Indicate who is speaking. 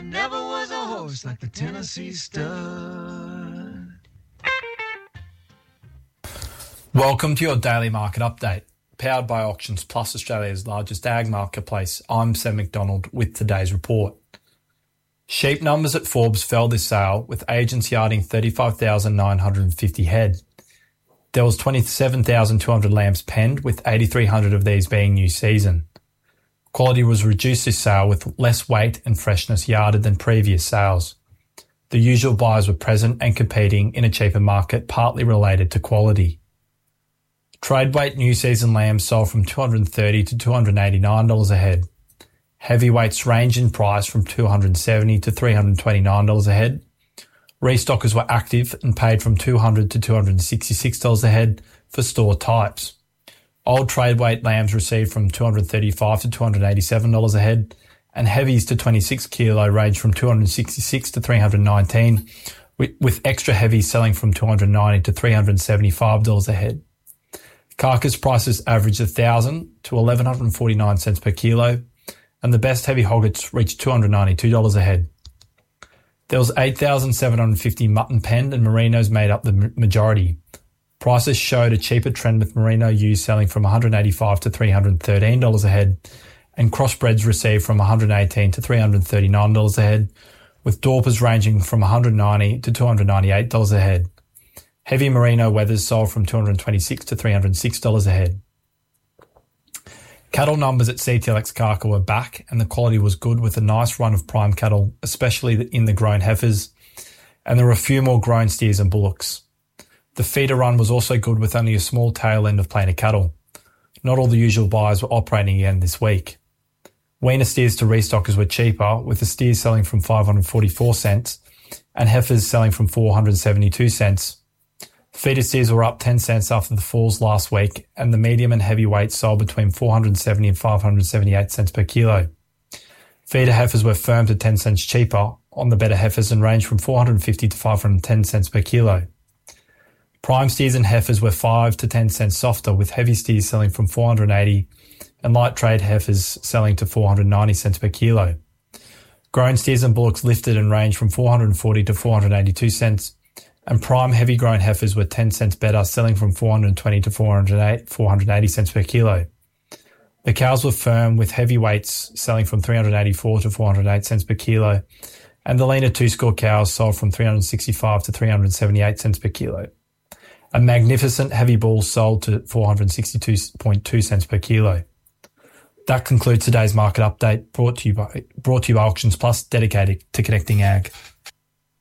Speaker 1: there never was a horse like the Tennessee Stud.
Speaker 2: Welcome to your daily market update, powered by Auctions Plus, Australia's largest ag marketplace. I'm Sam McDonald with today's report. Sheep numbers at Forbes fell this sale, with agents yarding 35,950 head. There was 27,200 lambs penned, with 8,300 of these being new season. Quality was reduced this sale, with less weight and freshness yarded than previous sales. The usual buyers were present and competing in a cheaper market, partly related to quality. Trade weight new season lambs sold from $230 to $289 a head. Heavyweights range in price from $270 to $329 a head. Restockers were active and paid from $200 to $266 a head for store types. Old trade weight lambs received from $235 to $287 a head, and heavies to 26 kilo range from $266 to $319, with extra heavies selling from $290 to $375 a head. Carcass prices averaged $1,000 to $1,149 per kilo, and the best heavy hoggets reached $292 a head. There was 8,750 mutton penned, and merinos made up the majority. Prices showed a cheaper trend, with merino ewes selling from $185 to $313 a head, and crossbreds received from $118 to $339 a head, with Dorpers ranging from $190 to $298 a head. Heavy merino wethers sold from $226 to $306 a head. Cattle numbers at CTLX Carca were back, and the quality was good, with a nice run of prime cattle, especially in the grown heifers, and there were a few more grown steers and bullocks. The feeder run was also good, with only a small tail end of plainer cattle. Not all the usual buyers were operating again this week. Weaner steers to restockers were cheaper, with the steers selling from 544 cents and heifers selling from 472 cents. Feeder steers were up 10 cents after the falls last week, and the medium and heavy weights sold between 470 and 578 cents per kilo. Feeder heifers were firm to 10 cents cheaper on the better heifers and ranged from 450 to 510 cents per kilo. Prime steers and heifers were 5 to 10 cents softer, with heavy steers selling from 480 and light trade heifers selling to 490 cents per kilo. Grown steers and bullocks lifted and ranged from 440 to 482 cents, and prime heavy grown heifers were 10 cents better, selling from 420 to 480 cents per kilo. The cows were firm, with heavy weights selling from 384 to 408 cents per kilo, and the leaner two-score cows sold from 365 to 378 cents per kilo. A magnificent heavy bull sold to 462.2 cents per kilo. That concludes today's market update, brought to you by Auctions Plus, dedicated to connecting ag.